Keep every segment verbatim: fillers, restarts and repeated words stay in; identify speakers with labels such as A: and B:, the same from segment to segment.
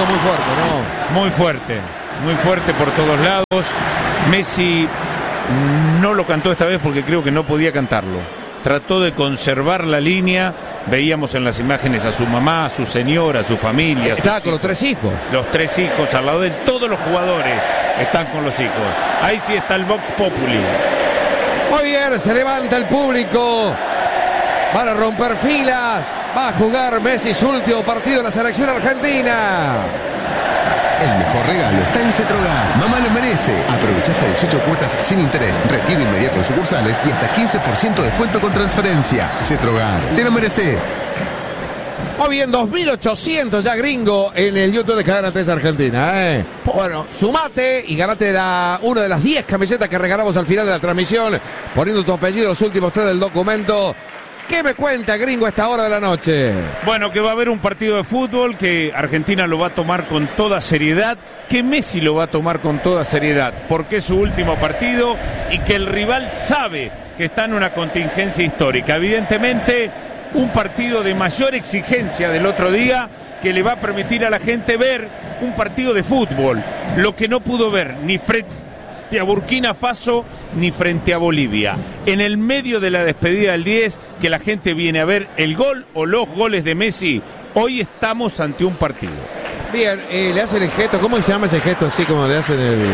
A: muy fuerte, ¿no?
B: Muy fuerte, muy fuerte por todos lados. Messi no lo cantó esta vez porque creo que no podía cantarlo. Trató de conservar la línea. Veíamos en las imágenes a su mamá, a su señora, a su familia.
A: Estaba con los tres hijos.
B: Los tres hijos al lado de él. Todos los jugadores están con los hijos. Ahí sí está el Vox Populi.
A: Muy bien, se levanta el público. Van a romper filas. Va a jugar Messi su último partido en la selección argentina.
C: El mejor regalo está en Cetrogar. Mamá lo merece. Aprovecha hasta dieciocho cuotas sin interés, retiro inmediato en sucursales y hasta quince por ciento de descuento con transferencia. Cetrogar, te lo mereces.
A: Muy bien, dos mil ochocientos ya gringo en el YouTube de Cadena tres Argentina. ¿eh? Bueno, sumate y ganate la, una de las diez camisetas que regalamos al final de la transmisión, poniendo tu apellido los últimos tres del documento. ¿Qué me cuenta, gringo, a esta hora de la noche?
B: Bueno, que va a haber un partido de fútbol, que Argentina lo va a tomar con toda seriedad, que Messi lo va a tomar con toda seriedad, porque es su último partido y que el rival sabe que está en una contingencia histórica. Evidentemente, un partido de mayor exigencia del otro día que le va a permitir a la gente ver un partido de fútbol, lo que no pudo ver ni frente a Burkina Faso ni frente a Bolivia. En el medio de la despedida del diez, que la gente viene a ver el gol o los goles de Messi, hoy estamos ante un partido.
A: Bien, eh, le hacen el gesto, ¿cómo se llama ese gesto así como le hacen el...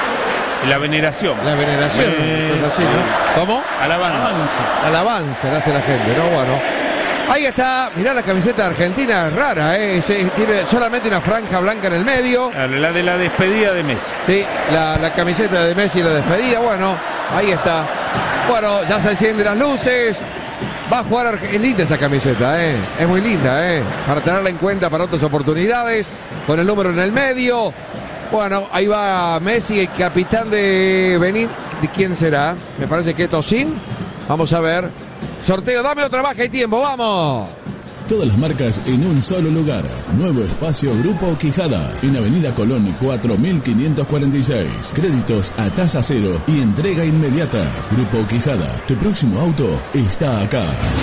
B: La veneración.
A: La veneración,
B: eh,
A: es así, ¿no? ¿Cómo?
B: Alabanza.
A: Alabanza le hace la gente, ¿no? Bueno. Ahí está, mirá la camiseta argentina, rara, ¿eh? Se, tiene solamente una franja blanca en el medio.
B: La de la despedida de Messi.
A: Sí, la, la camiseta de Messi, la despedida, bueno, ahí está. Bueno, ya se encienden las luces. Va a jugar, es linda esa camiseta, ¿eh? Es muy linda, ¿eh? Para tenerla en cuenta para otras oportunidades, con el número en el medio. Bueno, ahí va Messi, el capitán de Benín. ¿De quién será? Me parece que es Tocín. Vamos a ver. Sorteo, dame otra baja y tiempo, vamos.
D: Todas las marcas en un solo lugar. Nuevo espacio Grupo Quijada, en Avenida Colón cuatro mil quinientos cuarenta y seis. Créditos a tasa cero y entrega inmediata. Grupo Quijada, tu próximo auto está acá.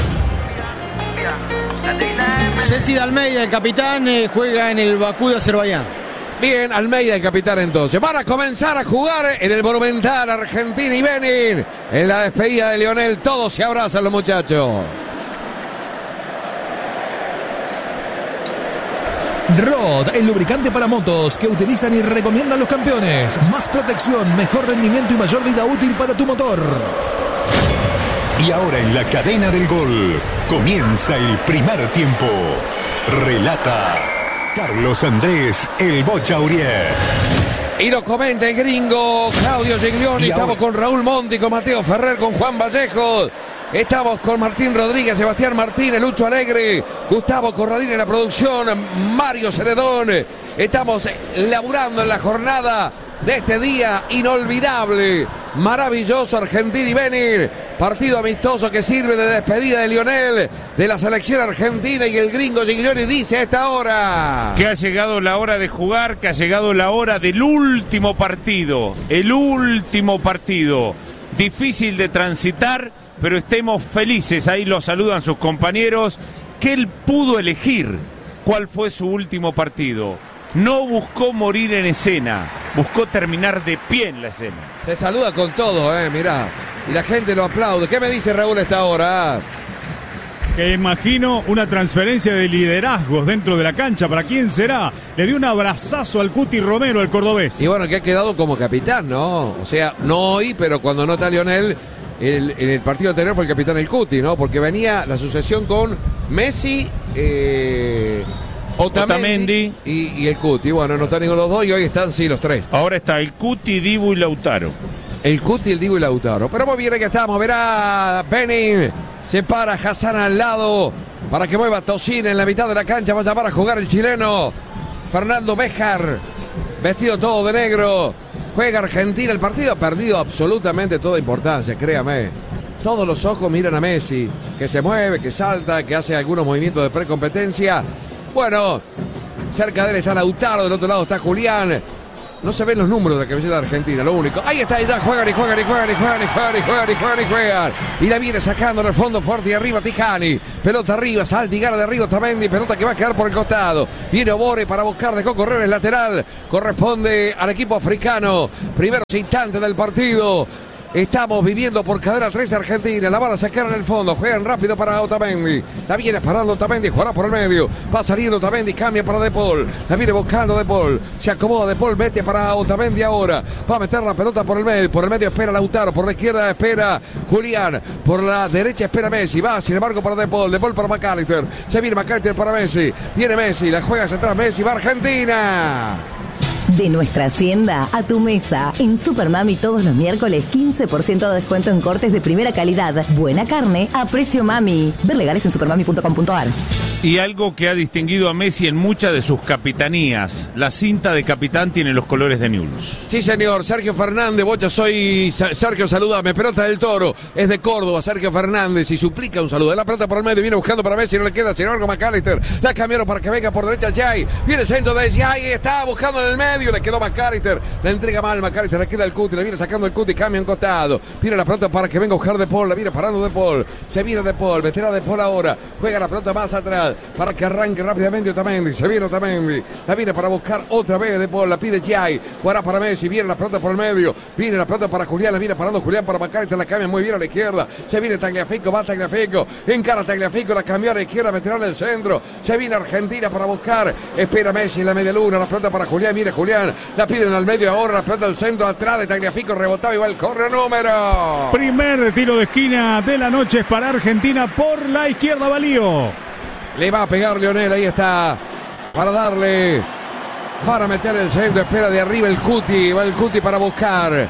E: Ceci Almeida, el capitán, eh, juega en el Bakú de Azerbaiyán.
A: Bien, Almeida, el capitán entonces. Van a comenzar a jugar en el Monumental Argentina y Benin. En la despedida de Lionel, todos se abrazan los muchachos.
F: Rod, el lubricante para motos que utilizan y recomiendan los campeones. Más protección, mejor rendimiento y mayor vida útil para tu motor.
C: Y ahora en la cadena del gol comienza el primer tiempo. Relata Carlos Andrés El Bocha Uriet.
A: Y lo comenta el gringo Claudio Giglioni. Estamos
C: ahora...
A: con Raúl Monti, con Mateo Ferrer, con Juan Vallejo. Estamos con Martín Rodríguez, Sebastián Martínez, Lucho Alegre, Gustavo Corradín en la producción, Mario Ceredón. Estamos laburando en la jornada de este día inolvidable, maravilloso, Argentina y Benin. Partido amistoso que sirve de despedida de Lionel, de la selección argentina, y el gringo Giglioni dice a esta hora
B: que ha llegado la hora de jugar, que ha llegado la hora del último partido, el último partido, difícil de transitar, pero estemos felices. Ahí lo saludan sus compañeros, que él pudo elegir cuál fue su último partido. No buscó morir en escena, buscó terminar de pie en la escena.
A: Se saluda con todo, eh, mirá. Y la gente lo aplaude. ¿Qué me dice Raúl a esta hora?
G: Que imagino una transferencia de liderazgos dentro de la cancha. ¿Para quién será? Le dio un abrazazo al Cuti Romero, el cordobés.
A: Y bueno, que ha quedado como capitán, ¿no? O sea, no hoy, pero cuando no está Lionel, el, en el partido anterior fue el capitán el Cuti, ¿no? Porque venía la sucesión con Messi, eh, Otamendi, Otamendi. Y, y el Cuti. Bueno, no están ninguno de los dos y hoy están sí los tres.
B: Ahora está el Cuti, Dibu y Lautaro.
A: El Cuti, el Dibu y Lautaro. Pero muy bien, aquí estamos. Verá Benin. Se para Hassan al lado para que mueva Tocín en la mitad de la cancha. Va a llamar a jugar el chileno Fernando Béjar, vestido todo de negro. Juega Argentina. El partido ha perdido absolutamente toda importancia, créame. Todos los ojos miran a Messi, que se mueve, que salta, que hace algunos movimientos de precompetencia. Bueno, cerca de él está Lautaro, del otro lado está Julián. No se ven los números de la camiseta de Argentina, lo único. Ahí está, ya juegan y juegan y juegan y juegan y juegan y juegan y juegan y juegan. Y la viene sacando en el fondo fuerte y arriba Tijani. Pelota arriba, salta y gana de arriba Otamendi. Pelota que va a quedar por el costado. Viene Obore para buscar, dejó correr el lateral. Corresponde al equipo africano. Primeros instantes del partido. Estamos viviendo por cadena tres Argentina. La van a sacar en el fondo. Juegan rápido para Otamendi. La viene parando Otamendi. Jugará por el medio. Va saliendo Otamendi. Cambia para De Paul. La viene buscando De Paul. Se acomoda De Paul. Mete para Otamendi ahora. Va a meter la pelota por el medio. Por el medio espera Lautaro. Por la izquierda espera Julián. Por la derecha espera Messi. Va sin embargo para De Paul. De Paul para McAllister. Se viene McAllister para Messi. Viene Messi. La juega hacia atrás Messi. Va Argentina.
H: De nuestra hacienda a tu mesa. En Supermami todos los miércoles quince por ciento de descuento en cortes de primera calidad. Buena carne a precio mami. Ver legales en supermami punto com punto a r.
B: Y algo que ha distinguido a Messi en muchas de sus capitanías. La cinta de capitán tiene los colores de Newell's.
A: Sí, señor. Sergio Fernández. Bocha, soy Sergio, saludame. Pelota del Toro. Es de Córdoba. Sergio Fernández. Y suplica un saludo. La pelota por el medio. Viene buscando para Messi. No le queda. Sin embargo, McAllister. La cambiaron para que venga por derecha Jay. Viene el centro de Jay. Está buscando en el medio. Le quedó McAllister. La entrega mal McAllister. Le queda el Cuti. Le viene sacando el Cuti. Cambia en costado. Viene la pelota para que venga a buscar De Paul. La viene parando De Paul. Se viene De Paul. Meterá De Paul ahora. Juega la pelota más atrás. Para que arranque rápidamente Otamendi. Se viene Otamendi. La viene para buscar otra vez De Paul. La pide Jay. Jugará para Messi. Viene la pelota por el medio. Viene la pelota para Julián. La viene parando Julián para McAllister. La cambia muy bien a la izquierda. Se viene Tagliafico. Va Tagliafico. Encara Tagliafico. La cambió a la izquierda. Meterá en el centro. Se viene Argentina para buscar. Espera Messi en la media luna. La pelota para Julián. Viene Julián. La piden al medio ahora. La pelota al centro. Atrás de Tagliafico. Rebotaba y va el córner número.
G: Primer tiro de esquina de la noche es para Argentina por la izquierda. Balío.
A: Le va a pegar Lionel. Ahí está. Para darle. Para meter el centro. Espera de arriba el Cuti. Va el Cuti para buscar.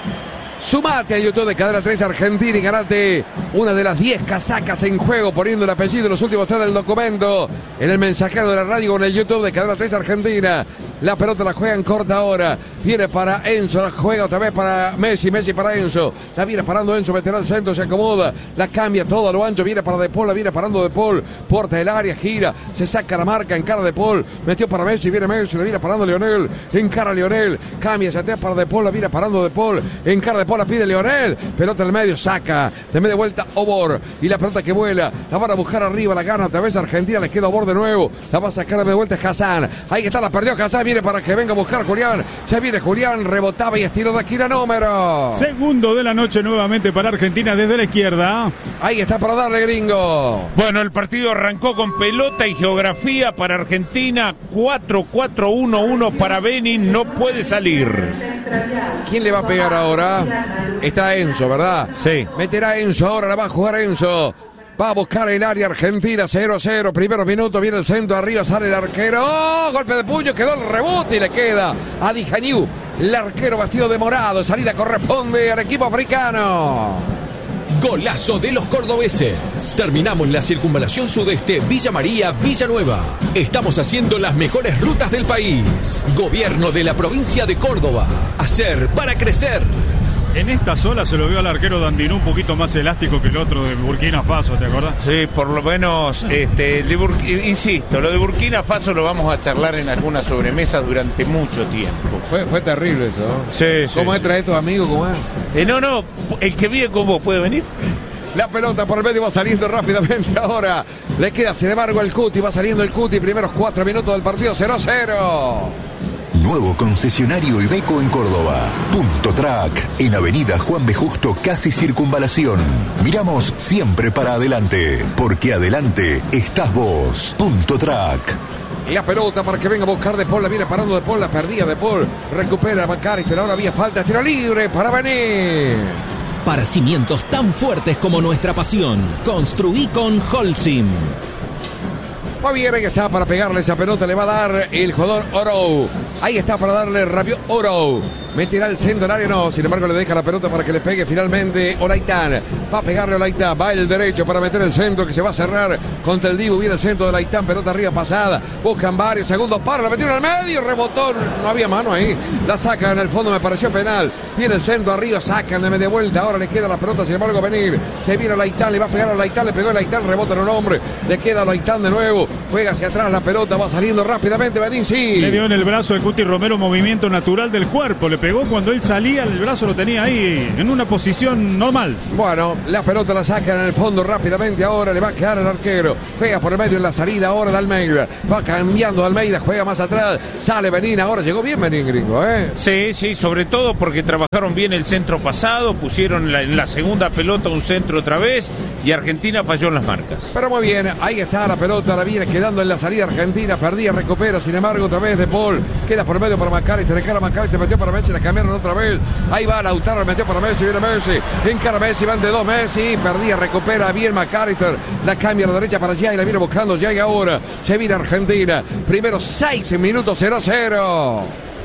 A: Sumate a YouTube de Cadena tres Argentina y ganate una de las diez casacas en juego, poniendo el apellido en los últimos tres del documento en el mensajero de la radio con el YouTube de Cadena tres Argentina. La pelota la juega en corta ahora. Viene para Enzo, la juega otra vez para Messi, Messi para Enzo. La viene parando Enzo, meterá al centro, se acomoda. La cambia todo a lo ancho, viene para De Paul, la viene parando De Paul. Puerta del área, gira, se saca la marca, encara De Paul. Metió para Messi, viene Messi, la viene parando Lionel. Encara Lionel, cambia hacia atrás para De Paul, la viene parando De Paul. Encara De Paul, la pide Lionel. Pelota al medio, saca. De media vuelta Obor. Y la pelota que vuela, la van a buscar arriba, la gana otra vez Argentina, le queda Obor de nuevo. La va a sacar de media vuelta Hassan. Ahí está, la perdió Hassan. Viene para que venga a buscar Julián. Ya viene Julián, rebotaba y estiró de esquina número.
G: Segundo de la noche nuevamente para Argentina desde la izquierda.
A: Ahí está para darle, gringo.
B: Bueno, el partido arrancó con pelota y geografía para Argentina. cuatro cuatro uno uno para Benin. No puede salir.
A: ¿Quién le va a pegar ahora? Está Enzo, ¿verdad?
B: Sí.
A: Meterá Enzo ahora, la va a jugar Enzo. Va a buscar el área Argentina, cero a cero. Primeros minutos, viene el centro, arriba sale el arquero. ¡Oh! Golpe de puño, quedó el rebote y le queda a Dijaniu. El arquero vestido de morado. Salida corresponde al equipo africano.
F: Golazo de los cordobeses. Terminamos la circunvalación sudeste Villa María, Villanueva. Estamos haciendo las mejores rutas del país. Gobierno de la provincia de Córdoba. Hacer para crecer.
G: En esta sola se lo vio al arquero Dandinú un poquito más elástico que el otro de Burkina Faso, ¿te acordás?
B: Sí, por lo menos, este, de Bur- insisto, lo de Burkina Faso lo vamos a charlar en alguna sobremesa durante mucho tiempo.
A: Fue, fue terrible eso, ¿no?
B: Sí, sí.
A: ¿Cómo es traer estos amigos? ¿Cómo es?
B: Eh, no, no, el que vive con vos, ¿puede venir?
A: La pelota por el medio va saliendo rápidamente ahora. Le queda, sin embargo, el Cuti. Va saliendo el Cuti. Primeros cuatro minutos del partido, cero a cero.
C: Nuevo concesionario Iveco en Córdoba. Punto Track, en Avenida Juan B. Justo, casi Circunvalación. Miramos siempre para adelante, porque adelante estás vos. Punto Track.
A: La pelota para que venga a buscar De Paul. La viene parando De Paul, la perdía De Paul. Recupera a McAllister. Ahora había falta, tiro libre para venir.
F: Para cimientos tan fuertes como nuestra pasión, construí con Holcim.
A: Va bien, ahí está para pegarle esa pelota. Le va a dar el jugador Oro. Ahí está para darle Rabiot Oro. Meterá el centro al área, no. Sin embargo, le deja la pelota para que le pegue finalmente Olaitán. Va a pegarle a Olaitán. Va el derecho para meter el centro que se va a cerrar contra el Dibu. Viene el centro de Olaitán. Pelota arriba pasada. Buscan varios segundos para. La metieron al medio. Rebotó. No había mano ahí. La sacan en el fondo. Me pareció penal. Viene el centro arriba. Sacan de media vuelta. Ahora le queda la pelota. Sin embargo, venir. Se viene Olaitán. Le va a pegar a Olaitán. Le pegó a Olaitán. Rebota en un hombre. Le queda a Olaitán de nuevo. Juega hacia atrás la pelota. Va saliendo rápidamente. Benín, sí.
G: Le dio en el brazo de Cuti Romero movimiento natural del cuerpo. Le pegó cuando él salía, el brazo lo tenía ahí en una posición normal.
A: Bueno, la pelota la sacan en el fondo rápidamente. Ahora le va a quedar el arquero. Juega por el medio en la salida ahora de Almeida. Va cambiando Almeida, juega más atrás. Sale Benín, ahora llegó bien Benín, gringo, ¿eh?
B: Sí, sí, sobre todo porque trabajaron bien el centro pasado. Pusieron la, en la segunda pelota un centro otra vez y Argentina falló en las marcas.
A: Pero muy bien, ahí está la pelota. La viene quedando en la salida Argentina. Perdía, recupera, sin embargo, otra vez De Paul. Queda por medio para Macari. Te deja Macari, te metió para Messi. La cambiaron otra vez. Ahí va Lautaro, metió para Messi, viene Messi, encara Messi, van de dos Messi, perdía, recupera bien McAllister, la cambia a la derecha para allá y la viene buscando ya y ahora se viene Argentina, primero seis minutos, cero a cero.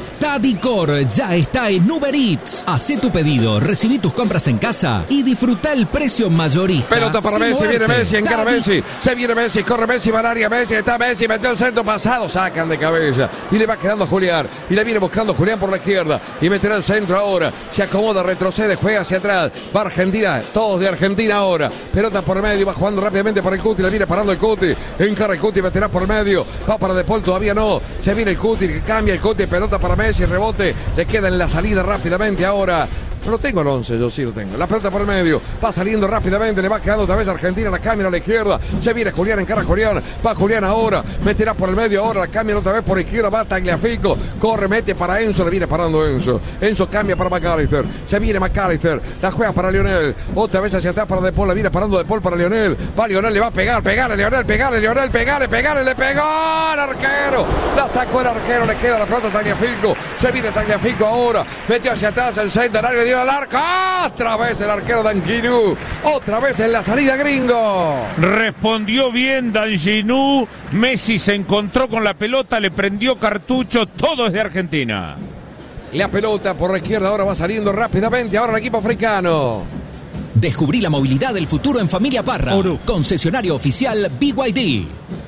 I: Tadicor ya está en Uber Eats. Hacé tu pedido, recibí tus compras en casa y disfruta el precio mayorista.
A: Pelota para Messi, muerte. Viene Messi, encara Tadi... Messi, se viene Messi, corre Messi, va al área Messi, está Messi, metió el centro pasado, sacan de cabeza y le va quedando Julián y le viene buscando Julián por la izquierda y meterá el centro ahora, se acomoda, retrocede, juega hacia atrás, va Argentina, todos de Argentina ahora, pelota por el medio, va jugando rápidamente para el Cuti, le viene parando el Cuti, encara el Cuti, meterá por el medio, va para De Paul, todavía no, se viene el Cuti, cambia el Cuti, pelota para Messi, rebote, le queda en la salida rápidamente ahora. No lo tengo el once, yo sí lo tengo. La pelota por el medio, va saliendo rápidamente, le va quedando otra vez Argentina, la cambia a la izquierda, se viene Julián, encara a Julián, va Julián ahora, meterá por el medio ahora, la cambia otra vez por izquierda, va Tagliafico, corre, mete para Enzo, le viene parando Enzo, Enzo cambia para McAllister, se viene McAllister, la juega para Lionel, otra vez hacia atrás para De Paul, la viene parando De Paul para Lionel, va Lionel, le va a pegar, pegarle Lionel, pegarle Lionel, pegarle, pegarle, le pegó al arquero, la sacó el arquero, le queda la pelota a Tagliafico, se viene Tagliafico ahora, metió hacia atrás el centro, le dio al arco, otra vez el arquero Danjinú, otra vez en la salida, gringo.
B: Respondió bien Danjinú, Messi se encontró con la pelota, le prendió cartucho, todo es de Argentina.
A: La pelota por la izquierda ahora va saliendo rápidamente, ahora el equipo africano.
I: Descubrí la movilidad del futuro en Familia Parra, Oro. Concesionario oficial B Y D.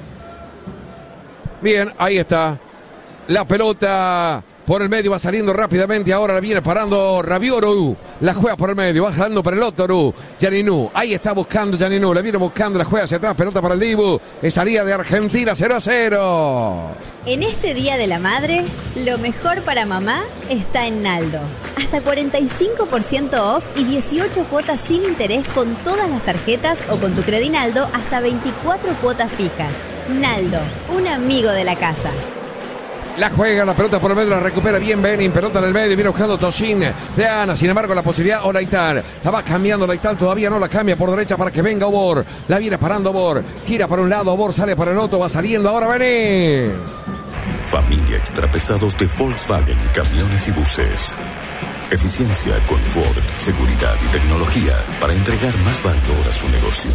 A: Bien, ahí está. La pelota por el medio va saliendo rápidamente, ahora la viene parando Rabiot, la juega por el medio, va jalando para el otro, Gianninú, ahí está buscando Gianninú, la viene buscando, la juega hacia atrás, pelota para el Dibu, es salida de Argentina, cero a cero.
J: En este Día de la Madre, lo mejor para mamá está en Naldo. Hasta cuarenta y cinco por ciento off y dieciocho cuotas sin interés con todas las tarjetas o con tu Credinaldo hasta veinticuatro cuotas fijas. Naldo, un amigo de la casa.
A: La juega, la pelota por el medio, la recupera bien Benin, pelota en el medio, viene buscando Toshin de Ana, sin embargo la posibilidad Olaitán, la va cambiando Olaitán, todavía no la cambia por derecha para que venga Obor, la viene parando Obor, gira para un lado, Obor sale para el otro, va saliendo ahora Benin.
K: Familia Extrapesados de Volkswagen, camiones y buses. Eficiencia, confort, seguridad y tecnología para entregar más valor a su negocio.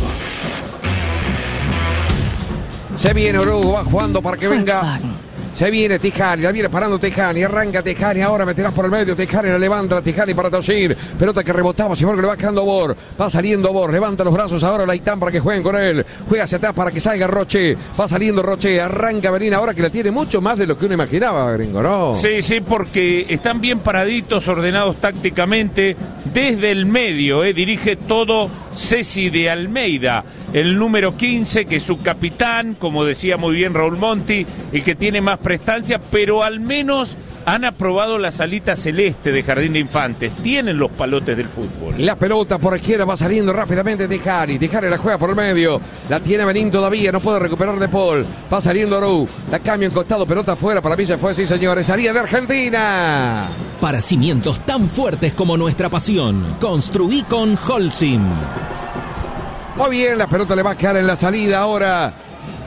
A: Se viene Orugo, va jugando para que venga. Se viene Tijani, la viene parando Tijani, arranca Tijani, ahora meterás por el medio, Tijani la levanta, Tijani para Toshin, pelota que rebotaba, sin embargo le va quedando Obor, va saliendo Obor, levanta los brazos ahora Olaitán para que jueguen con él, juega hacia atrás para que salga Roche, va saliendo Roche, arranca Benín ahora que la tiene mucho más de lo que uno imaginaba, gringo, ¿no?
B: Sí, sí, porque están bien paraditos, ordenados tácticamente, desde el medio, eh, dirige todo Ceci de Almeida, el número quince, que es su capitán, como decía muy bien Raúl Monti, el que tiene más prestancia, pero al menos han aprobado la salita celeste de Jardín de Infantes, tienen los palotes del fútbol.
A: La pelota por izquierda va saliendo rápidamente Tijani, Tijani la juega por el medio, la tiene Benín todavía, no puede recuperar De Paul, va saliendo Aru, la cambia en costado, pelota afuera, para mí se fue, sí señores, salida de Argentina.
I: Para cimientos tan fuertes como nuestra pasión, construí con Holcim.
A: Muy bien, la pelota le va a quedar en la salida ahora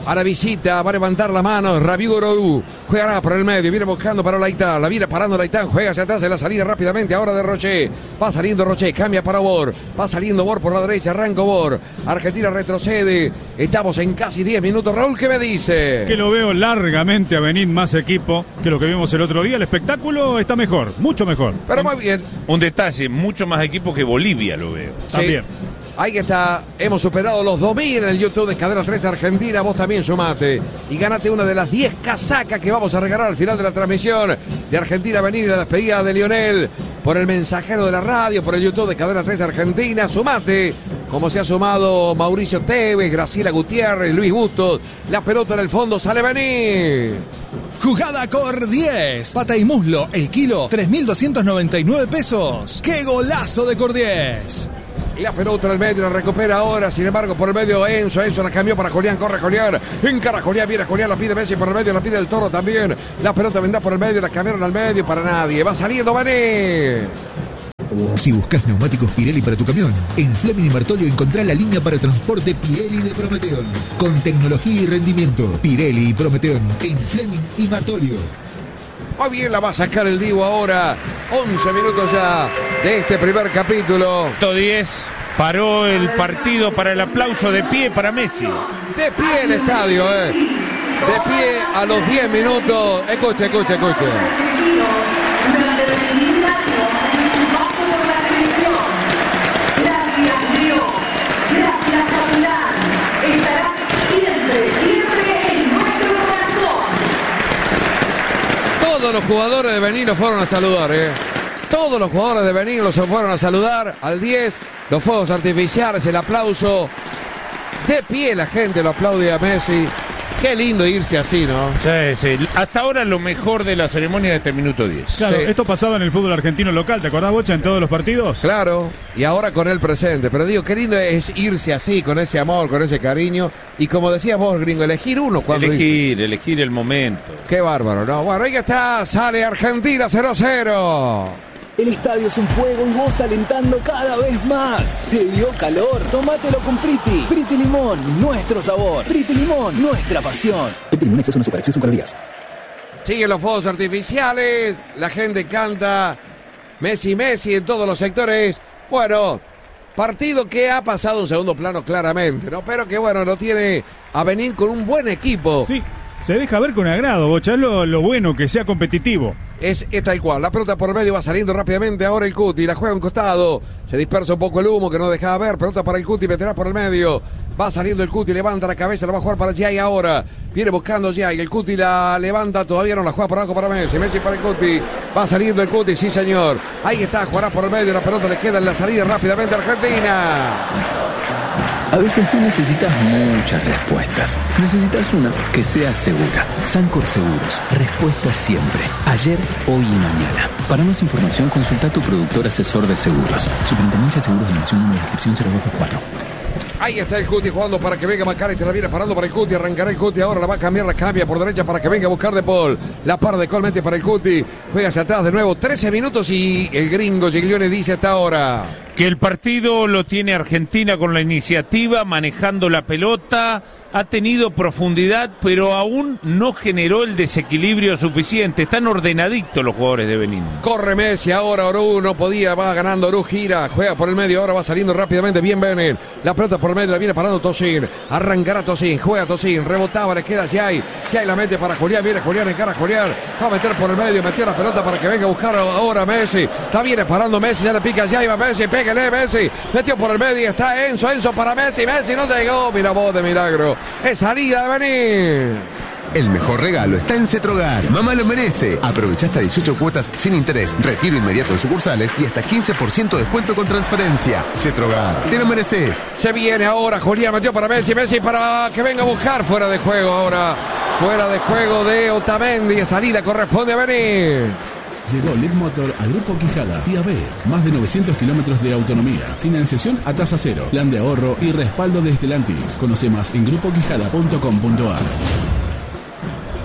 A: a la visita, va a levantar la mano, Rabiu Orou, jugará por el medio, viene buscando para Olaitán, la viene parando Olaitán, juega hacia atrás en la salida rápidamente, ahora de Roché, va saliendo Roché, cambia para Bor, va saliendo Bor por la derecha, arranca Bor, Argentina retrocede, estamos en casi diez minutos, Raúl, ¿qué me dice?
G: Que lo veo largamente a venir más equipo que lo que vimos el otro día, el espectáculo está mejor, mucho mejor.
A: Pero muy bien.
B: Un detalle, mucho más equipo que Bolivia lo veo.
A: Sí.
G: También.
A: Ahí está, hemos superado los dos mil en el YouTube de Cadena tres Argentina, vos también sumate y ganate una de las diez casacas que vamos a regalar al final de la transmisión de Argentina Venir, la despedida de Lionel, por el mensajero de la radio, por el YouTube de Cadena tres Argentina, sumate, como se ha sumado Mauricio Tevez, Graciela Gutiérrez, Luis Bustos, la pelota en el fondo, sale Venir.
L: Jugada Cor diez. Pata y muslo, el kilo, tres mil doscientos noventa y nueve pesos. ¡Qué golazo de Cor diez!
A: La pelota en el medio, la recupera ahora, sin embargo, por el medio Enzo, Enzo la cambió para Julián, corre Julián, encara Julián, viene Julián, la pide Messi por el medio, la pide el Toro también, la pelota vendrá por el medio, la cambiaron al medio para nadie, va saliendo Mané.
M: Si buscas neumáticos Pirelli para tu camión, en Fleming y Martolio encontrá la línea para transporte Pirelli de Prometeon, con tecnología y rendimiento. Pirelli y Prometeon, en Fleming y Martolio.
A: Muy bien, la va a sacar el Divo ahora. once minutos ya de este primer capítulo.
B: diez. Paró el partido para el aplauso de pie para Messi.
A: De pie el estadio, eh. De pie a los diez minutos. Escuche, escuche, escuche.
N: Gracias, Dios. Gracias, capitán. Estarás siempre, siempre en nuestro corazón.
A: Todos los jugadores de Benín los fueron a saludar, eh. Todos los jugadores de Benín los fueron a saludar al diez. Los fuegos artificiales, el aplauso. De pie la gente lo aplaude a Messi. Qué lindo irse así, ¿no?
B: Sí, sí. Hasta ahora lo mejor de la ceremonia de este minuto diez.
G: Claro,
B: Sí.
G: esto pasaba en el fútbol argentino local, ¿te acordás, Bocha, en todos los partidos?
A: Claro, y ahora con el presente. Pero digo, qué lindo es irse así, con ese amor, con ese cariño. Y como decías vos, gringo, elegir uno cuando
B: Elegir,
A: irse.
B: elegir el momento.
A: Qué bárbaro, ¿no? Bueno, ahí está, sale Argentina cero cero.
O: El estadio es un fuego y vos alentando cada vez más. ¿Te dio calor? Tómatelo con Priti. Priti Limón, nuestro sabor. Priti Limón, nuestra pasión. Priti Limón, exceso no super, exceso en calorías.
A: Siguen los fuegos artificiales, la gente canta Messi, Messi en todos los sectores. Bueno, partido que ha pasado un segundo plano claramente, ¿no? Pero que bueno, lo tiene a venir con un buen equipo.
G: Sí, se deja ver con agrado, Bocha, es lo, lo bueno, que sea competitivo.
A: Es, es tal cual, la pelota por el medio va saliendo rápidamente ahora el Cuti, la juega a un costado, se dispersa un poco el humo que no dejaba ver, pelota para el Cuti, meterá por el medio, va saliendo el Cuti, levanta la cabeza, la va a jugar para Jay ahora, viene buscando Jay, el Cuti la levanta, todavía no la juega por abajo para Messi, Messi para el Cuti, va saliendo el Cuti, sí señor, ahí está, jugará por el medio, la pelota le queda en la salida rápidamente a Argentina.
P: A veces no necesitas muchas respuestas. Necesitas una que sea segura. Sancor Seguros. Respuesta siempre. Ayer, hoy y mañana. Para más información, consulta a tu productor asesor de seguros. Superintendencia de Seguros de la Nación, número de inscripción cero dos dos cuatro.
A: Ahí está el Cuti jugando para que venga Macari, te la viene parando para el Cuti, arrancará el Cuti, ahora la va a cambiar, la cambia por derecha para que venga a buscar De Paul, la par de Colmente para el Cuti, juega hacia atrás de nuevo, trece minutos y el gringo Giglione dice hasta ahora
B: que el partido lo tiene Argentina con la iniciativa, manejando la pelota, ha tenido profundidad, pero aún no generó el desequilibrio suficiente. Están ordenaditos los jugadores de Benín.
A: Corre Messi, ahora Orú no podía, va ganando Orú, gira, juega por el medio, ahora va saliendo rápidamente, bien Benín, la pelota por el medio, la viene parando Tosin, arrancará Tosin, juega Tosin, rebotaba, le queda Jay, Jay la mete para Julián, viene Julián, encara a Julián, va a meter por el medio, metió la pelota para que venga a buscar ahora Messi, está viene parando Messi, ya le pica Jay, va Messi, pégale Messi, metió por el medio, está Enzo, Enzo para Messi, Messi no llegó, mira vos de milagro, es salida de venir.
C: El mejor regalo está en Cetrogar. Mamá lo merece. Aprovecha hasta dieciocho cuotas sin interés, retiro inmediato en sucursales y hasta quince por ciento de descuento con transferencia. Cetrogar, te lo mereces.
A: Se viene ahora, Julián metió para Messi, Messi para que venga a buscar, fuera de juego ahora, fuera de juego de Otamendi, salida corresponde a venir.
D: Llegó Leadmotor al Grupo Quijada y A B E C. Más de novecientos kilómetros de autonomía. Financiación a tasa cero. Plan de ahorro y respaldo de Stellantis. Conoce más en grupo quijada punto com punto a r.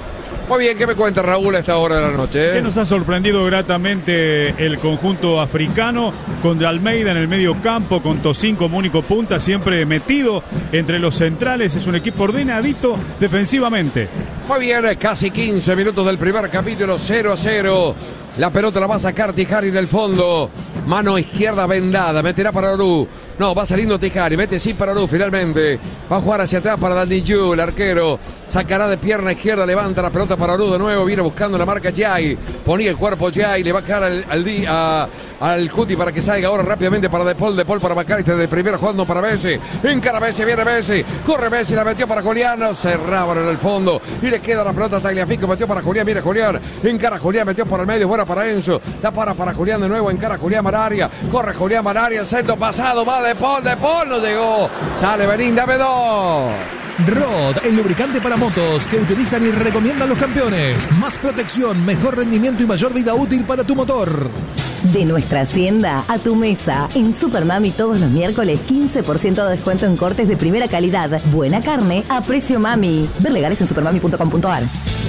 A: Muy bien, ¿qué me cuenta Raúl a esta hora de la noche?
G: Que nos ha sorprendido gratamente el conjunto africano, con De Almeida en el medio campo, con Tocín como único punta, siempre metido entre los centrales. Es un equipo ordenadito defensivamente.
A: Muy bien, casi quince minutos del primer capítulo, cero a cero. La pelota la va a sacar Tijari en el fondo. Mano izquierda vendada, meterá para Orú. No, va saliendo Tijari, mete sí para Orú finalmente. Va a jugar hacia atrás para Dandiyu, el arquero. Sacará de pierna izquierda, levanta la pelota para Orú de nuevo. Viene buscando la marca Jai. Ponía el cuerpo Jai, le va a quedar al, al, a, al Cuti para que salga ahora rápidamente para De Paul. De Paul para Macalister de primero jugando para Messi. Encara Messi, viene Messi. Corre Messi, la metió para Julián. Cerraba en el fondo. Y le queda la pelota a Tagliafico. Metió para Julián, viene Julián. Encara Julián, metió por el medio. Buena para Enzo. La para para Julián de nuevo. Encara Julián Mararia. Corre Julián Mararia. El centro pasado. Va De Paul. De Paul no llegó. Sale Benín, dame dos.
L: Rod, el lubricante para motos que utilizan y recomiendan los campeones. Más protección, mejor rendimiento y mayor vida útil para tu motor.
H: De nuestra hacienda a tu mesa. En Supermami todos los miércoles quince por ciento de descuento en cortes de primera calidad. Buena carne a precio mami. Ver legales en supermami punto com punto ar.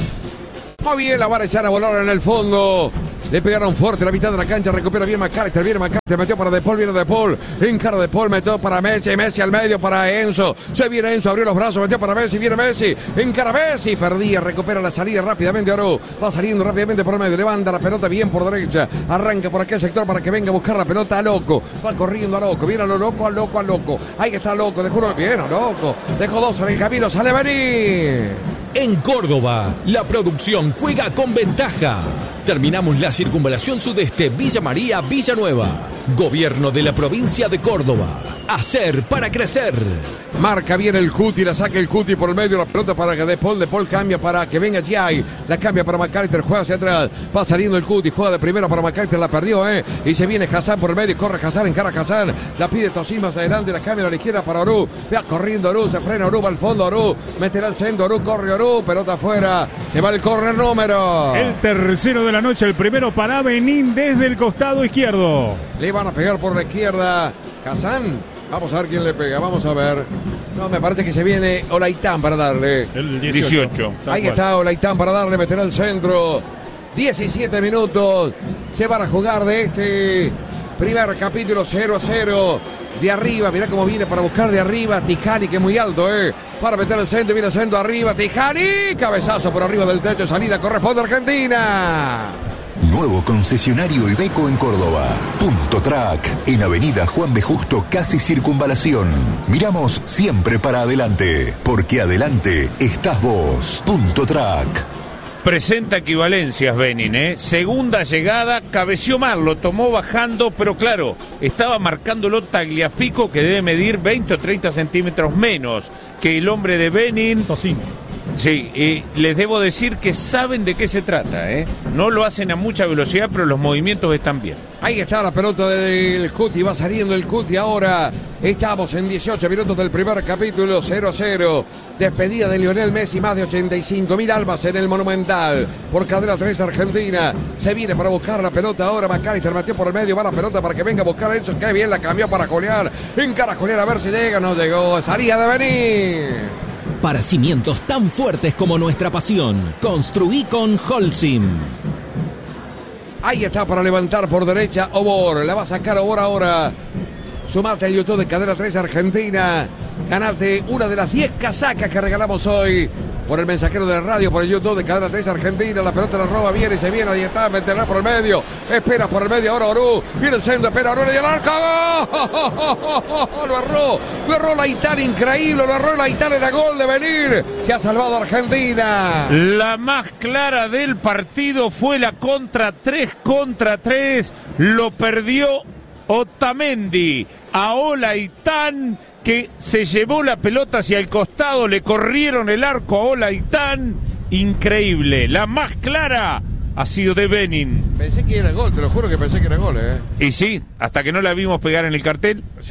A: Muy bien, la van a echar a volar en el fondo. Le pegaron fuerte la mitad de la cancha, recupera bien Macalister, viene Macalister, metió para De Paul, viene De Paul, encara De Paul, metió para Messi, Messi al medio para Enzo, se viene Enzo, abrió los brazos, metió para Messi, viene Messi, encara Messi, perdía, recupera la salida rápidamente Oro, va saliendo rápidamente por el medio, levanta la pelota bien por derecha, arranca por aquel sector para que venga a buscar la pelota a Loco, va corriendo a Loco, viene a lo loco, a Loco, a Loco, ahí está Loco, dejó uno, bien a Loco, dejó dos en el camino, sale venir.
F: En Córdoba, la producción juega con ventaja. Terminamos la circunvalación sudeste Villa María, Villanueva. Gobierno de la provincia de Córdoba. Hacer para crecer.
A: Marca bien el Cuti, la saca el Cuti por el medio, la pelota para que De Paul, De Paul cambia para que venga Jai, la cambia para Macalister, juega hacia atrás, va saliendo el Cuti, juega de primera para Macalister, la perdió, eh, y se viene Hassan por el medio, corre Hassan, encara Hassan, la pide Tocín más adelante, la cambia a la izquierda para Orú, va corriendo Orú, se frena Orú, va al fondo Orú, meterá el centro, Orú, corre Orú, pelota afuera, se va el córner número.
G: El tercero de la noche, el primero para Benín desde el costado izquierdo.
A: Le van a pegar por la izquierda, Hassan. Vamos a ver quién le pega, vamos a ver. No, me parece que se viene Olaitán para darle.
B: El dieciocho.
A: Ahí está Olaitán para darle, meterá al centro. diecisiete minutos. Se van a jugar de este primer capítulo cero a cero. De arriba, mirá cómo viene para buscar de arriba. Tijani, que es muy alto, eh. Para meter el centro, viene el centro arriba. Tijani, cabezazo por arriba del techo. Salida, corresponde a Argentina.
M: Nuevo concesionario Iveco en Córdoba. Punto Track, en Avenida Juan B. Justo, casi Circunvalación. Miramos siempre para adelante, porque adelante estás vos. Punto Track.
B: Presenta equivalencias Benin, ¿eh? Segunda llegada, cabeció mal, lo tomó bajando, pero claro, estaba marcándolo Tagliafico, que debe medir veinte o treinta centímetros menos que el hombre de Benin.
G: Tocín.
B: Sí, y les debo decir que saben de qué se trata, ¿eh? No lo hacen a mucha velocidad, pero los movimientos están bien.
A: Ahí está la pelota del Cuti, va saliendo el Cuti ahora. Estamos en dieciocho minutos del primer capítulo, cero a cero. Despedida de Lionel Messi, más de ochenta y cinco mil almas en el Monumental. Por cadena tres Argentina. Se viene para buscar la pelota ahora. Macalister metió por el medio, va la pelota para que venga a buscar a Enzo. Qué bien la cambió para Julián. Encara Julián a ver si llega, no llegó. Salía de venir.
I: Para cimientos tan fuertes como nuestra pasión, construí con Holcim.
A: Ahí está para levantar por derecha Obor. La va a sacar Obor ahora. Sumate al YouTube de Cadena tres Argentina. Ganate una de las diez casacas que regalamos hoy. Por el mensajero de radio, por el YouTube de Cadena tres Argentina. La pelota la roba, viene y se viene. Ahí está, meterá por el medio. Espera por el medio ahora Orú. Viene el centro, espera Orú y el arco. ¡Oh! Lo erró. Lo erró Laitán, increíble. Lo erró Laitán en la gol de venir. Se ha salvado Argentina.
B: La más clara del partido fue la contra tres contra tres. Lo perdió Otamendi. A Olaitán, que se llevó la pelota hacia el costado, le corrieron el arco a Olaitán. Increíble, la más clara ha sido de Benin.
A: Pensé que era gol, te lo juro que pensé que era gol, ¿eh?
B: Y sí, hasta que no la vimos pegar en el cartel.
A: Sí,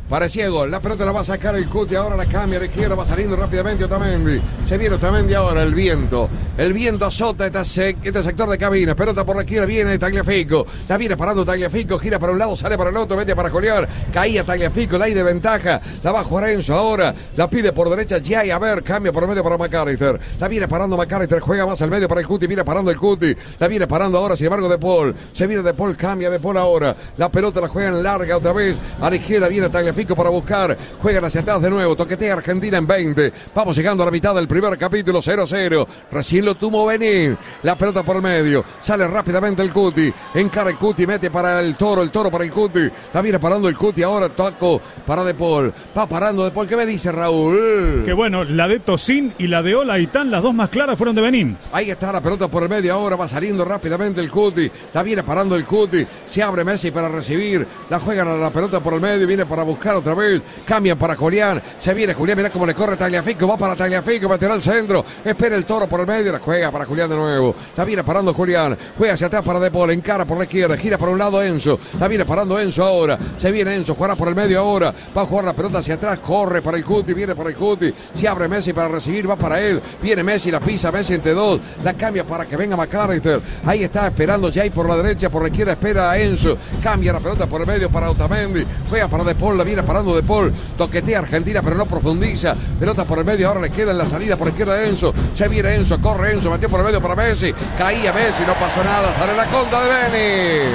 A: Parecía gol. La pelota la va a sacar el Cuti. Ahora la cambia a la izquierda. Va saliendo rápidamente Otamendi. Se viene Otamendi ahora. El viento. El viento azota este, sec, este sector de cabina. Pelota por la izquierda. Viene Tagliafico. La viene parando Tagliafico. Gira para un lado. Sale para el otro. Mete para Julián. Caía Tagliafico. La hay de ventaja. La va a jugar Enzo ahora. La pide por derecha. Ya y a ver. Cambia por el medio para McAllister. La viene parando McAllister. Juega más al medio para el Cuti. Viene parando el Cuti. La viene parando ahora. Sin embargo, De Paul. Se viene De Paul. Cambia De Paul ahora. La pelota la juegan larga otra vez. A la izquierda viene Tagliafico para buscar, juegan hacia atrás de nuevo, toquetea Argentina en veinte, vamos llegando a la mitad del primer capítulo, cero cero, recién lo tuvo Benín, la pelota por el medio, sale rápidamente el Cuti, encara el Cuti, mete para el Toro, el Toro para el Cuti, la viene parando el Cuti, ahora taco para De Paul, va parando De Paul, ¿qué me dice Raúl?
G: Que bueno, la de Tocín y la de Olaitán, las dos más claras fueron de Benín.
A: Ahí está la pelota por el medio, ahora va saliendo rápidamente el Cuti, la viene parando el Cuti, se abre Messi para recibir, la juegan a la pelota por el medio, viene para buscar otra vez, cambian para Julián, se viene Julián, mira cómo le corre Tagliafico, va para Tagliafico, meterá al centro, espera el Toro por el medio, la juega para Julián de nuevo, la viene parando Julián, juega hacia atrás para De Paul, encara por la izquierda, gira por un lado Enzo, la viene parando Enzo ahora, se viene Enzo, jugará por el medio ahora, va a jugar la pelota hacia atrás, corre para el Cuti, viene para el Cuti, se abre Messi para recibir, va para él, viene Messi, la pisa Messi entre dos, la cambia para que venga McAllister, ahí está esperando Jay por la derecha, por la izquierda espera a Enzo, cambia la pelota por el medio para Otamendi, juega para De Paul, la viene parando De Paul, toquetea Argentina pero no profundiza, pelota por el medio, ahora le queda en la salida por la izquierda de Enzo, se viene Enzo, corre Enzo, metió por el medio para Messi, caía Messi, no pasó nada, sale la contra de Beni.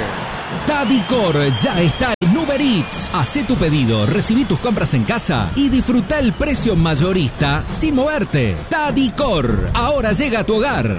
I: Tadicor ya está en Uber Eats. Hacé tu pedido, recibí tus compras en casa y disfruta el precio mayorista sin moverte. Tadicor, ahora llega a tu hogar.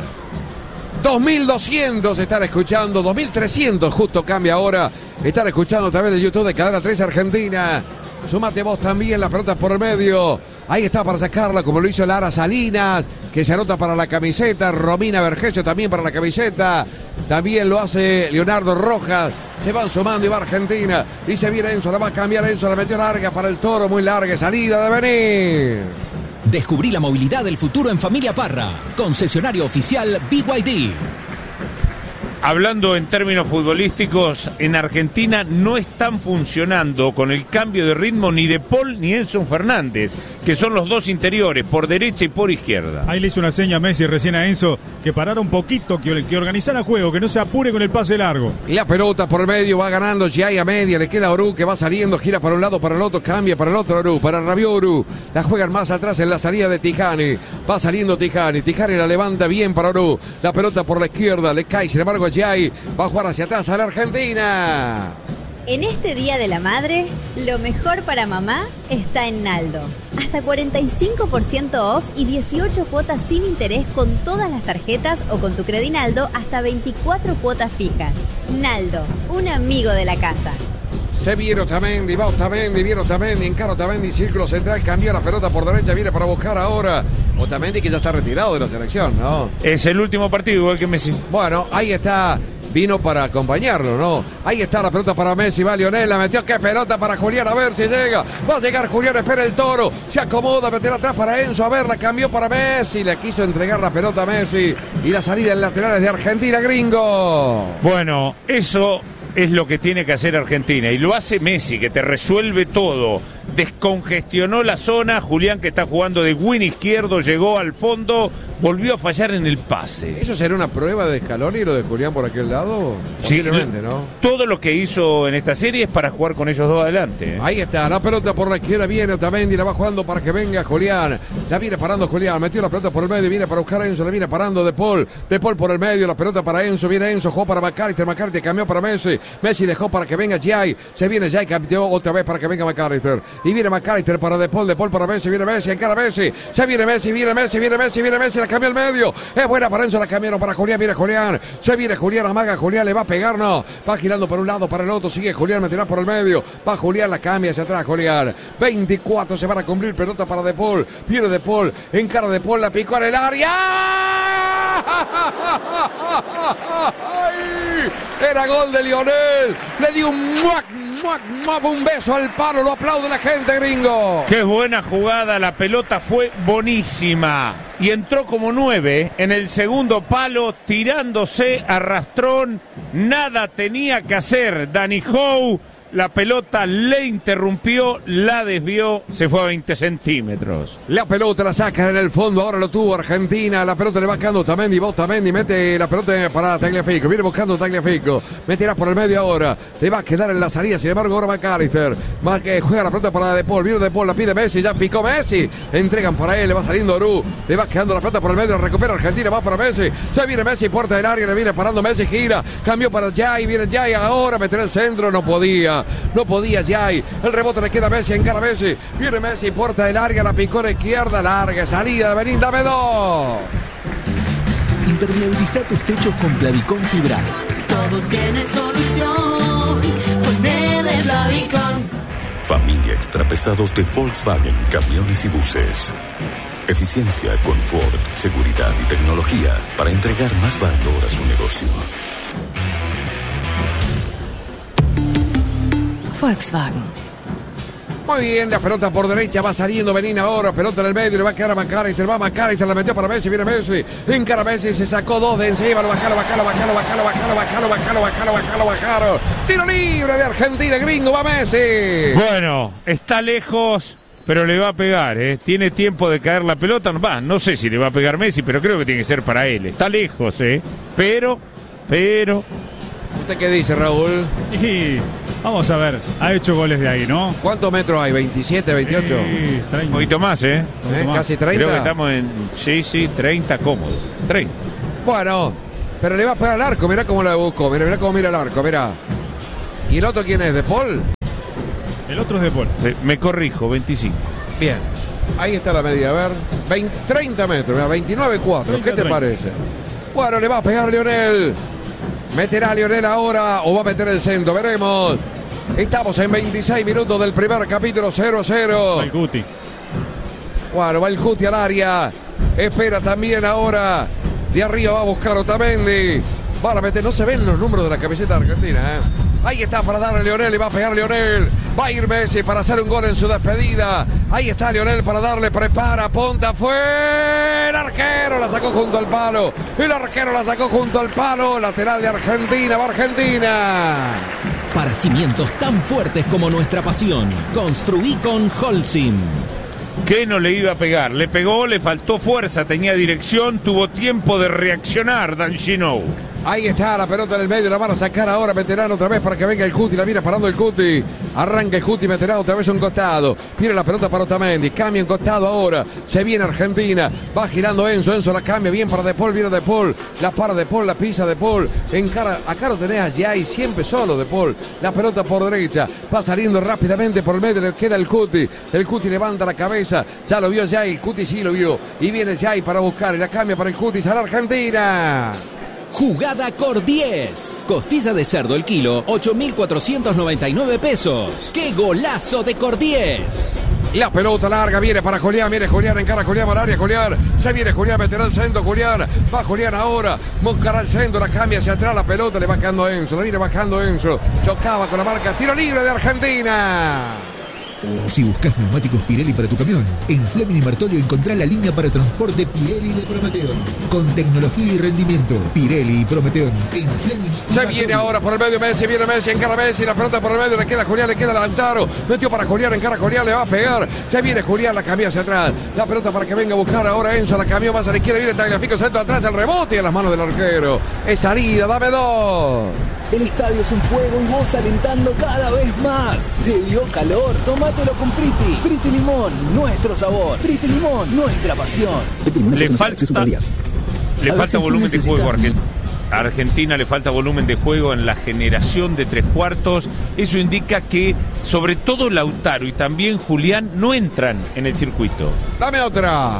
A: dos mil doscientos están escuchando, dos mil trescientos justo cambia ahora, están escuchando a través de YouTube de Cadena tres Argentina. Sumate vos también, las pelotas por el medio. Ahí está para sacarla, como lo hizo Lara Salinas, que se anota para la camiseta. Romina Vergesio también para la camiseta. También lo hace Leonardo Rojas. Se van sumando y va Argentina. Y se viene Enzo, la va a cambiar Enzo, la metió larga para el Toro, muy larga, salida de venir.
I: Descubrí la movilidad del futuro en Familia Parra. Concesionario oficial B Y D.
B: Hablando en términos futbolísticos, en Argentina no están funcionando con el cambio de ritmo ni De Paul ni Enzo Fernández, que son los dos interiores, por derecha y por izquierda.
G: Ahí le hizo una seña a Messi recién a Enzo, que parara un poquito, que, que organizara el juego, que no se apure con el pase largo.
A: La pelota por el medio, va ganando Giai a media, le queda a Oru, que va saliendo, gira para un lado, para el otro, cambia para el otro Oru, para Rabiot Oru, la juegan más atrás en la salida de Tijani, va saliendo Tijani, Tijani la levanta bien para Oru, la pelota por la izquierda, le cae, sin embargo Giai va a jugar hacia atrás a la Argentina.
J: En este Día de la Madre, lo mejor para mamá está en Naldo. Hasta cuarenta y cinco por ciento off y dieciocho cuotas sin interés con todas las tarjetas o con tu Credinaldo hasta veinticuatro cuotas fijas. Naldo, un amigo de la casa.
A: Se viene Otamendi, va Otamendi, viene Otamendi, encara Otamendi, círculo central, cambió la pelota por derecha, viene para buscar ahora Otamendi, que ya está retirado de la selección, ¿no?
B: Es el último partido, igual que Messi.
A: Bueno, ahí está, vino para acompañarlo, ¿no? Ahí está la pelota para Messi, va Lionel, la metió, qué pelota para Julián, a ver si llega, va a llegar Julián, espera el Toro, se acomoda, meter atrás para Enzo, a ver, la cambió para Messi, le quiso entregar la pelota a Messi, y la salida en laterales de Argentina, gringo.
B: Bueno, eso es lo que tiene que hacer Argentina, y lo hace Messi, que te resuelve todo. Descongestionó la zona, Julián, que está jugando de win izquierdo, llegó al fondo, volvió a fallar en el pase.
A: ¿Eso será una prueba de Scaloni y lo de Julián por aquel lado? Posiblemente,
B: sí,
A: ¿no?
B: Todo lo que hizo en esta serie es para jugar con ellos dos adelante, ¿eh?
A: Ahí está, la pelota por la izquierda, viene Otamendi, la va jugando para que venga Julián, la viene parando Julián, metió la pelota por el medio, viene para buscar a Enzo, la viene parando De Paul, De Paul por el medio, la pelota para Enzo, viene Enzo, jugó para McAllister, McAllister cambió para Messi, Messi dejó para que venga Giai, se viene Giai, cambió otra vez para que venga McAllister, y viene McAllister para De Paul, De Paul para Messi, viene Messi, encara Messi, se viene Messi, viene Messi, viene Messi, viene Messi, la cambió al medio, es buena para Enzo, la cambiaron para Julián, viene Julián, se viene Julián, amaga Julián, le va a pegar, no, va girando por un lado, para el otro, sigue Julián, meterá por el medio, va Julián, la cambia hacia atrás Julián, veinticuatro se van a cumplir, pelota para De Paul, viene De Paul, encara De Paul, la picó en el área, era gol de Lionel, le dio un muac, muac, muac, un beso al palo, lo aplaude la gente, gringo.
B: Qué buena jugada, la pelota fue buenísima y entró como nueve en el segundo palo, tirándose a rastrón, nada tenía que hacer Dani Howe, la pelota le interrumpió, la desvió, se fue a veinte centímetros.
A: La pelota la sacan en el fondo, ahora lo tuvo Argentina, la pelota le va quedando Otamendi, va Otamendi, mete la pelota para Tagliafico, viene buscando Tagliafico, meterá por el medio ahora, le va a quedar en la salida, sin embargo ahora McAllister, más que juega la pelota para De Paul, vino De Paul, la pide Messi, ya picó Messi, entregan para él, le va saliendo Orú, le va quedando la pelota por el medio, recupera Argentina, va para Messi, ya viene Messi, puerta del área, le viene parando Messi, gira, cambió para Jai, viene Jai ahora, meter el centro, no podía, no podía Jai, el rebote le queda a Messi, encara Messi, viene Messi, puerta del área, la picó a izquierda, larga, salida de Benín, dame dos.
I: Impermeabiliza tus techos con Plavicón Fibra.
N: Todo tiene solución. Ponele Plavicón.
K: Familia Extrapesados de Volkswagen, camiones y buses. Eficiencia, confort, seguridad y tecnología para entregar más valor a su negocio.
N: Volkswagen.
A: Muy bien, la pelota por derecha, va saliendo Benín ahora, pelota en el medio, le va a quedar a McAllister, va a McAllister, la metió para Messi, viene Messi, encara Messi, se sacó dos de encima, lo bajalo, bajalo, bajalo, bajalo, bajalo, bajalo, bajalo, bajalo, bajalo, bajalo, tiro libre de Argentina, gringo, va Messi.
B: Bueno, está lejos, pero le va a pegar, ¿eh? Tiene tiempo de caer la pelota, va, no sé si le va a pegar Messi, pero creo que tiene que ser para él, está lejos, ¿eh? Pero, pero...
A: ¿Usted qué dice, Raúl?
G: Y vamos a ver, ha hecho goles de ahí, ¿no?
A: ¿Cuántos metros hay? ¿veintisiete, veintiocho?
G: Sí,
B: un poquito más, ¿eh?
A: ¿Eh?
B: Más.
A: ¿Casi treinta?
B: Creo que estamos en, sí, sí, treinta cómodo, treinta.
A: Bueno, pero le va a pegar al arco, mirá cómo la buscó, mirá, mirá cómo mira el arco, mirá. ¿Y el otro quién es? ¿De Paul?
G: El otro es De Paul.
B: Sí, me corrijo, veinticinco.
A: Bien, ahí está la medida, a ver, veinte, treinta metros, mirá, veintinueve cuatro, ¿qué te treinta. Parece? Bueno, le va a pegar Lionel. ¿Meterá Lionel ahora o va a meter el centro? Veremos. Estamos en veintiséis minutos del primer capítulo, cero a cero.
G: Va el Cuti.
A: Bueno, va el Cuti al área. Espera también ahora. De arriba va a buscar Otamendi. Va a meter, no se ven los números de la camiseta de Argentina, ¿eh? Ahí está para darle a Lionel y va a pegar Lionel. Va a ir Messi para hacer un gol en su despedida. Ahí está Lionel para darle, prepara, punta, fue el arquero, la sacó junto al palo. El arquero la sacó junto al palo. Lateral de Argentina, va Argentina.
I: Para cimientos tan fuertes como nuestra pasión, construí con Holcim.
B: ¿Qué no le iba a pegar? Le pegó, le faltó fuerza, tenía dirección, tuvo tiempo de reaccionar, Dan Gino.
A: Ahí está la pelota en el medio, la van a sacar ahora, meterán otra vez para que venga el Cuti, la viene parando el Cuti, arranca el Cuti, meterá otra vez un costado, viene la pelota para Otamendi, cambia en costado ahora, se viene Argentina, va girando Enzo, Enzo la cambia bien para De Paul, viene De Paul, la para De Paul, la pisa De Paul, encara, acá lo tenés ya y siempre solo De Paul, la pelota por derecha, va saliendo rápidamente por el medio, le queda el Cuti, el Cuti levanta la cabeza, ya lo vio Jai, el Cuti sí lo vio, y viene Jai para buscar, y la cambia para el Cuti, sale Argentina.
I: Jugada Cor diez. Costilla de cerdo el kilo, ocho mil cuatrocientos noventa y nueve pesos. ¡Qué golazo de Cor diez!
A: La pelota larga viene para Julián, viene Julián, encara Julián al área, Julián, ya viene Julián, meterá el centro, Julián, va Julián ahora, buscará el centro, la cambia hacia atrás, la pelota le va bajando a Enzo, la viene bajando Enzo, chocaba con la marca, tiro libre de Argentina.
M: Si buscas neumáticos Pirelli para tu camión, en Fleming y Martolio encontrá la línea para transporte Pirelli de Prometeon. Con tecnología y rendimiento, Pirelli y Prometeon en Fleming.
A: Se viene ahora por el medio Messi, viene Messi, encara Messi, la pelota por el medio, le queda Julián, le queda Lautaro, metió para Julián, encara Julián, le va a pegar, se viene Julián, la cambia hacia atrás, la pelota para que venga a buscar ahora Enzo, la cambió más a la izquierda, viene Tagliafico, centro atrás, el rebote a las manos del arquero, es salida, dame dos.
O: El estadio es un juego y vos alentando cada vez más. ¿Te dio calor? Tómatelo con Priti. Priti Limón, nuestro sabor. Priti Limón, nuestra pasión.
B: Le falta, le falta volumen de juego a Argentina. A Argentina le falta volumen de juego en la generación de tres cuartos. Eso indica que sobre todo Lautaro y también Julián no entran en el circuito.
A: Dame otra.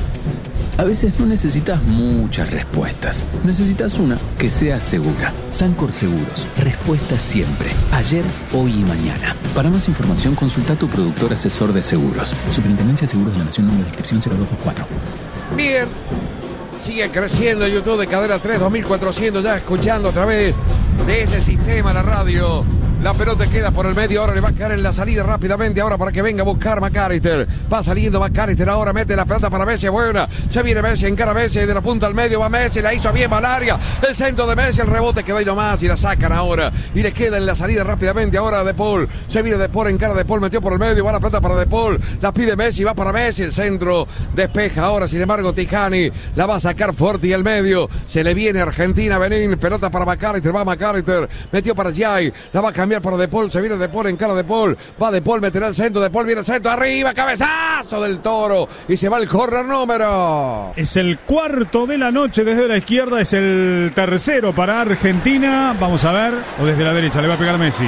P: A veces no necesitas muchas respuestas. Necesitas una que sea segura. Sancor Seguros. Respuesta siempre. Ayer, hoy y mañana. Para más información, consulta a tu productor asesor de seguros. Superintendencia de Seguros de la Nación, número de inscripción cero dos dos cuatro.
A: Bien. Sigue creciendo YouTube de Cadena tres, dos mil cuatrocientos ya escuchando a través de ese sistema la radio. La pelota queda por el medio, ahora le va a caer en la salida rápidamente, ahora para que venga a buscar McAllister. Va saliendo McAllister, ahora mete la pelota para Messi, buena. Se viene Messi, encara Messi, de la punta al medio va Messi, la hizo bien Malaria. El centro de Messi, el rebote quedó ahí nomás y la sacan ahora. Y le queda en la salida rápidamente ahora a De Paul. Se viene De Paul, encara De Paul, metió por el medio, va la pelota para De Paul. La pide Messi, va para Messi, el centro despeja ahora, sin embargo Tijani la va a sacar Forti al medio. Se le viene Argentina, Benín, pelota para McAllister, va McAllister, metió para Jai, la va a cambiar para De Paul, se viene De Paul, encara De Paul, va De Paul, meterá el centro, De Paul viene el centro, arriba, cabezazo del Toro, y se va el córner número.
G: Es el cuarto de la noche desde la izquierda, es el tercero para Argentina, vamos a ver, o desde la derecha, le va a pegar Messi.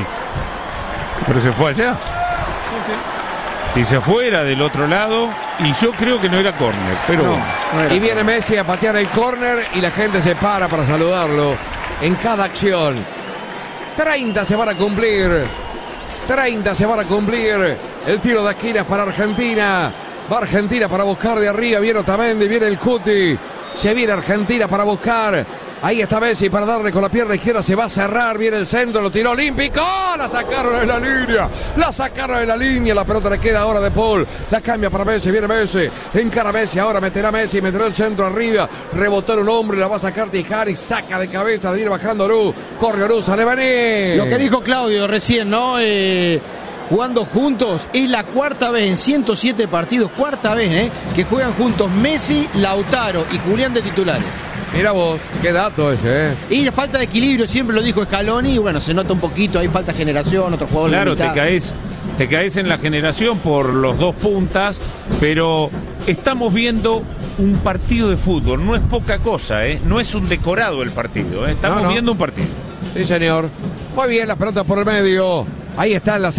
B: Pero se fue allá.
G: Sí, sí.
B: Si se fuera del otro lado, y yo creo que no era córner, pero
A: no,
B: bueno.
A: No era. Y viene Messi a patear el córner y la gente se para para saludarlo en cada acción. treinta se van a cumplir. treinta se van a cumplir. El tiro de esquina para Argentina. Va Argentina para buscar de arriba. Viene Otamendi, viene el Cuti. Se viene Argentina para buscar. Ahí está Messi para darle con la pierna izquierda. Se va a cerrar. Viene el centro. Lo tiró olímpico. La sacaron de la línea. La sacaron de la línea. La pelota le queda ahora de Paul. La cambia para Messi. Viene Messi. Encara Messi. Ahora meterá Messi. Meterá el centro arriba. Rebotó en un hombre. La va a sacar Tijani. Saca de cabeza. Viene bajando Orú. Corre Orú. Sale Benín.
E: Lo que dijo Claudio recién, ¿no? Eh... Jugando juntos, es la cuarta vez en ciento siete partidos, cuarta vez ¿eh? que juegan juntos Messi, Lautaro y Julián de titulares.
A: Mira vos, qué dato ese, ¿eh?
E: Y la falta de equilibrio, siempre lo dijo Scaloni, y bueno, se nota un poquito, hay falta de generación, otro jugador.
B: Claro, te caes, te caes en la generación por los dos puntas, pero estamos viendo un partido de fútbol, no es poca cosa, ¿eh? No es un decorado el partido, ¿eh? Estamos no, no. viendo un partido.
A: Sí, señor. Muy bien, las pelotas por el medio. Ahí está en la